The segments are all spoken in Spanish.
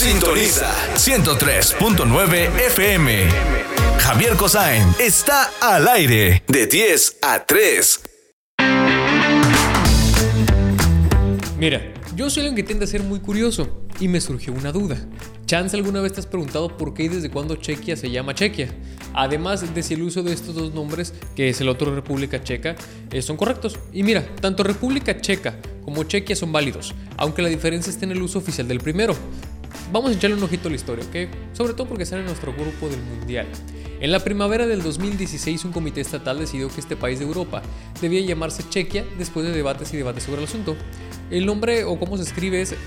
Sintoniza 103.9 FM. Javier Kosain está al aire de 10 a 3. Mira, yo soy alguien que tiende a ser muy curioso y me surgió una duda. Chance, ¿alguna vez te has preguntado por qué y desde cuándo Chequia se llama Chequia? Además de si el uso de estos dos nombres, que es el otro República Checa, son correctos. Y mira, tanto República Checa como Chequia son válidos, aunque la diferencia está en el uso oficial del primero. Vamos a echarle un ojito a la historia, ¿ok? Sobre todo porque está en nuestro grupo del Mundial. En la primavera del 2016, un comité estatal decidió que este país de Europa debía llamarse Chequia después de debates sobre el asunto. El nombre, o cómo se escribe, es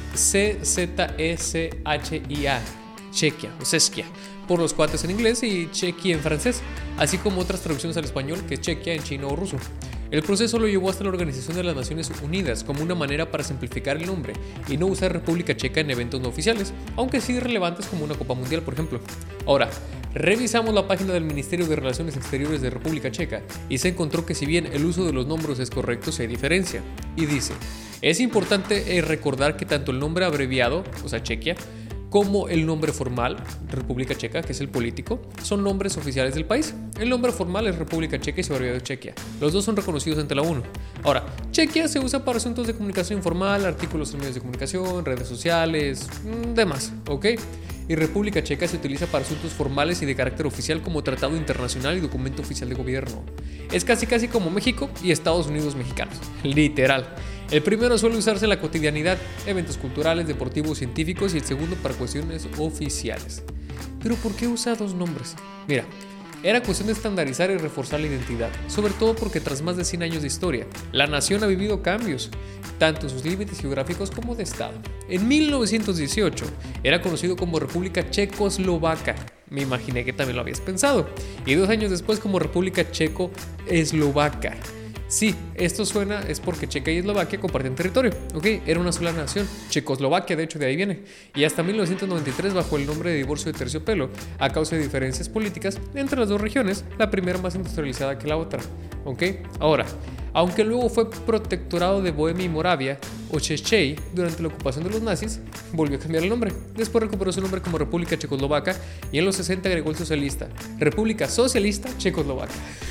C-Z-E-C-H-I-A, Chequia o Sesquia, por los cuates en inglés y Chequi en francés, así como otras traducciones al español, que es Chequia en chino o ruso. El proceso lo llevó hasta la Organización de las Naciones Unidas como una manera para simplificar el nombre y no usar República Checa en eventos no oficiales, aunque sí relevantes como una Copa Mundial, por ejemplo. Ahora, revisamos la página del Ministerio de Relaciones Exteriores de República Checa y se encontró que si bien el uso de los nombres es correcto, sí hay diferencia. Y dice, es importante recordar que tanto el nombre abreviado, o sea Chequia, como el nombre formal, República Checa, que es el político, son nombres oficiales del país. El nombre formal es República Checa y su abreviado es Chequia. Los dos son reconocidos ante la ONU. Ahora, Chequia se usa para asuntos de comunicación informal, artículos en medios de comunicación, redes sociales, demás, ¿ok? Y República Checa se utiliza para asuntos formales y de carácter oficial como tratado internacional y documento oficial de gobierno. Es casi como México y Estados Unidos mexicanos, literal. El primero suele usarse en la cotidianidad, eventos culturales, deportivos, científicos, y el segundo para cuestiones oficiales. ¿Pero por qué usa dos nombres? Mira, era cuestión de estandarizar y reforzar la identidad, sobre todo porque tras más de 100 años de historia, la nación ha vivido cambios, tanto en sus límites geográficos como de estado. En 1918 era conocido como República Checoslovaca, me imaginé que también lo habías pensado, y 2 años después como República Checo-Eslovaca. Sí, esto suena es porque Checa y Eslovaquia compartían territorio, ¿ok? Era una sola nación, Checoslovaquia, de hecho de ahí viene, y hasta 1993 bajo el nombre de divorcio de terciopelo, a causa de diferencias políticas entre las dos regiones, la primera más industrializada que la otra, ¿ok? Ahora, aunque luego fue protectorado de Bohemia y Moravia, o Chechei, durante la ocupación de los nazis, volvió a cambiar el nombre. Después recuperó su nombre como República Checoslovaca y en los 60 agregó el socialista, República Socialista Checoslovaca.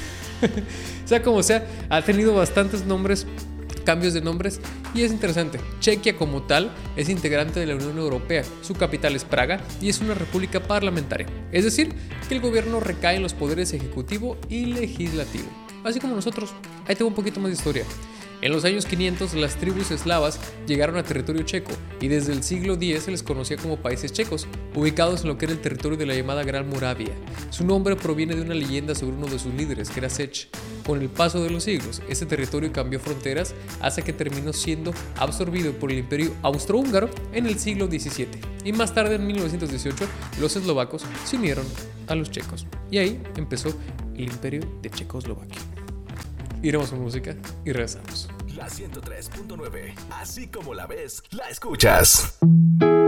Sea como sea, ha tenido bastantes nombres, cambios de nombres, y es interesante. Chequia como tal es integrante de la Unión Europea, su capital es Praga y es una república parlamentaria, es decir, que el gobierno recae en los poderes ejecutivo y legislativo, así como nosotros. Ahí tengo un poquito más de historia. En los años 500 las tribus eslavas llegaron a territorio checo y desde el siglo X se les conocía como países checos, ubicados en lo que era el territorio de la llamada Gran Moravia. Su nombre proviene de una leyenda sobre uno de sus líderes, que era Sech. Con el paso de los siglos, este territorio cambió fronteras hasta que terminó siendo absorbido por el Imperio Austrohúngaro en el siglo XVII. Y más tarde, en 1918, los eslovacos se unieron a los checos. Y ahí empezó el Imperio de Checoslovaquia. Iremos con música y regresamos. La 103.9, así como la ves, la escuchas.